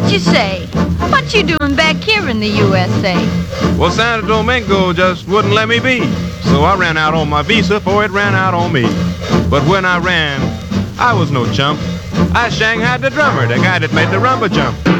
What you say? What you doing back here in the USA? Well, Santo Domingo just wouldn't let me be. So I ran out on my visa before it ran out on me. But when I ran, I was no chump. I shanghaied the drummer, the guy that made the rumba jump.